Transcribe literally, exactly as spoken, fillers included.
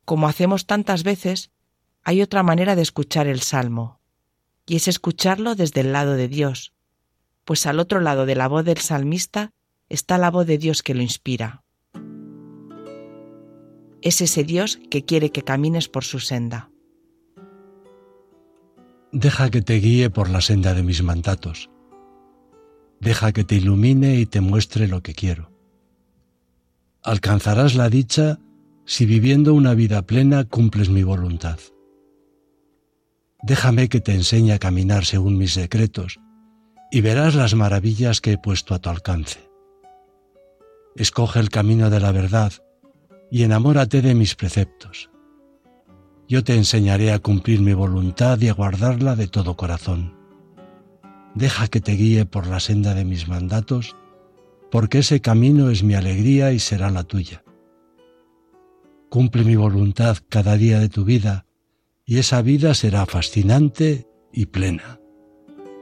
Como hacemos tantas veces, hay otra manera de escuchar el Salmo, y es escucharlo desde el lado de Dios, pues al otro lado de la voz del salmista está la voz de Dios que lo inspira. Es ese Dios que quiere que camines por su senda. Deja que te guíe por la senda de mis mandatos. Deja que te ilumine y te muestre lo que quiero. Alcanzarás la dicha si viviendo una vida plena cumples mi voluntad. Déjame que te enseñe a caminar según mis decretos y verás las maravillas que he puesto a tu alcance. Escoge el camino de la verdad y enamórate de mis preceptos. Yo te enseñaré a cumplir mi voluntad y a guardarla de todo corazón. Deja que te guíe por la senda de mis mandatos, porque ese camino es mi alegría y será la tuya. Cumple mi voluntad cada día de tu vida, y esa vida será fascinante y plena.